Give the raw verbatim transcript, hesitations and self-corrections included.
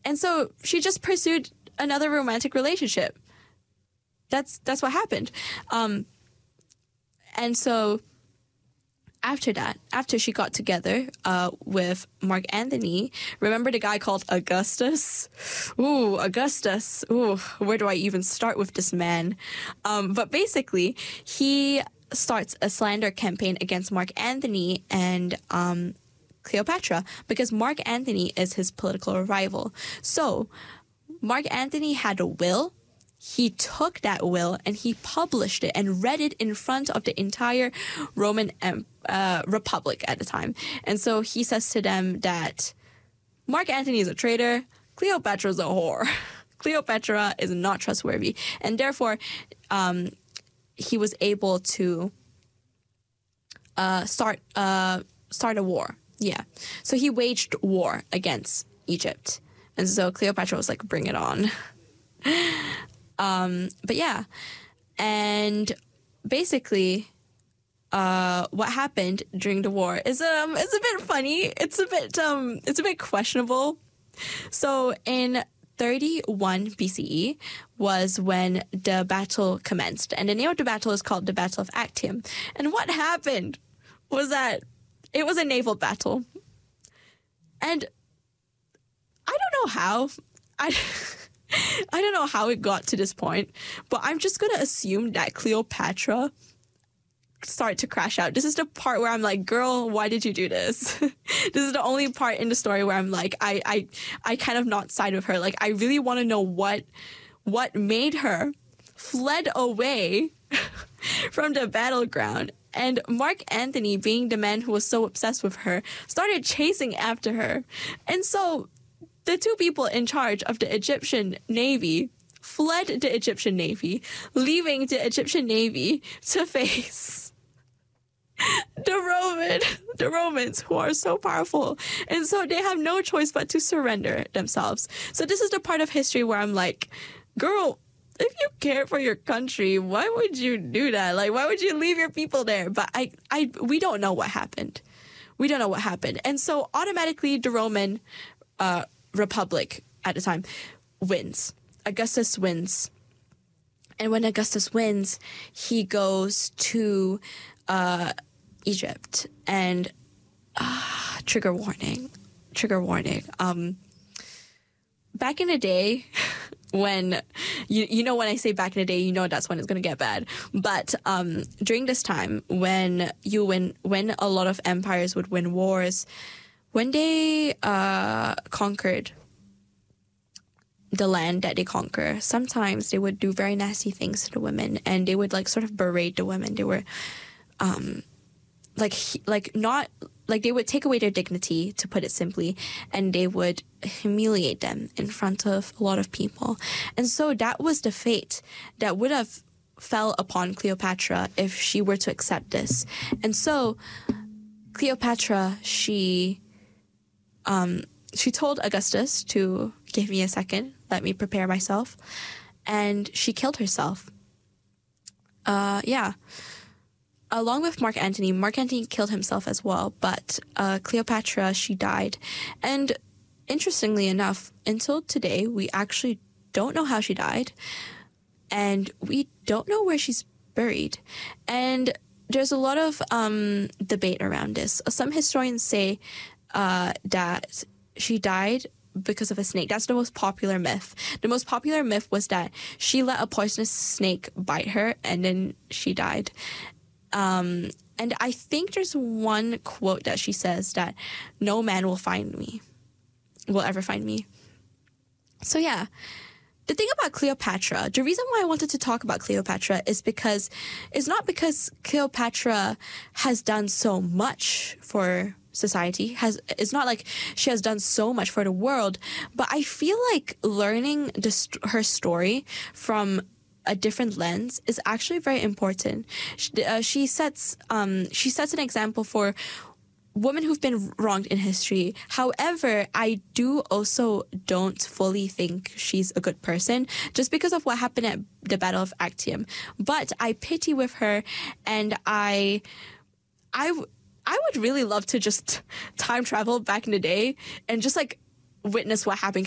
And so she just pursued another romantic relationship. That's that's what happened. Um, and so after that, after she got together uh, with Mark Antony, remember the guy called Augustus? Ooh, Augustus. Ooh, where do I even start with this man? Um, but basically, he starts a slander campaign against Mark Antony and um, Cleopatra because Mark Antony is his political rival. So Mark Antony had a will. He took that will and he published it and read it in front of the entire Roman uh, Republic at the time. And so he says to them that Mark Antony is a traitor, Cleopatra is a whore. Cleopatra is not trustworthy. And therefore, um, he was able to uh, start uh, start a war. Yeah. So he waged war against Egypt. And so Cleopatra was like, bring it on. Um, but yeah, and basically, uh, what happened during the war is um, it's a bit funny. It's a bit um, it's a bit questionable. So in thirty-one B C E was when the battle commenced, and the name of the battle is called the Battle of Actium. And what happened was that it was a naval battle, and I don't know how I. I don't know how it got to this point, but I'm just going to assume that Cleopatra started to crash out. This is the part where I'm like, girl, why did you do this? This is the only part in the story where I'm like, I, I, I kind of not side with her. Like, I really want to know what, what made her fled away from the battleground. And Mark Antony, being the man who was so obsessed with her, started chasing after her. And so the two people in charge of the Egyptian Navy fled the Egyptian Navy, leaving the Egyptian Navy to face the Roman, the Romans, who are so powerful. And so they have no choice but to surrender themselves. So this is the part of history where I'm like, girl, if you care for your country, why would you do that? Like, why would you leave your people there? But I, I, we don't know what happened. We don't know what happened. And so automatically the Roman, uh, Republic at the time wins. Augustus wins. And when Augustus wins, he goes to uh, Egypt. And uh, trigger warning, trigger warning. Um, back in the day, when, you you know when I say back in the day, you know that's when it's going to get bad. But um, during this time, when you win, when a lot of empires would win wars, when they uh, conquered the land that they conquer, sometimes they would do very nasty things to the women, and they would like sort of berate the women. They were um, like like not like they would take away their dignity, to put it simply, and they would humiliate them in front of a lot of people. And so that was the fate that would have fell upon Cleopatra if she were to accept this. And so Cleopatra, she Um, she told Augustus to give me a second, let me prepare myself, and she killed herself. Uh, yeah. Along with Mark Antony, Mark Antony killed himself as well, but uh, Cleopatra, she died. And interestingly enough, until today, we actually don't know how she died, and we don't know where she's buried. And there's a lot of um, debate around this. Some historians say Uh, that she died because of a snake. That's the most popular myth. The most popular myth was that she let a poisonous snake bite her and then she died. Um, and I think there's one quote that she says that no man will find me, will ever find me. So yeah, the thing about Cleopatra, the reason why I wanted to talk about Cleopatra is because it's not because Cleopatra has done so much for society, has it's not like she has done so much for the world, but I feel like learning the, her story from a different lens is actually very important. She, uh, she sets um, she sets an example for women who've been wronged in history. However, I do also don't fully think she's a good person just because of what happened at the Battle of Actium. But I pity with her, and I, I, I would really love to just time travel back in the day and just like witness what happened.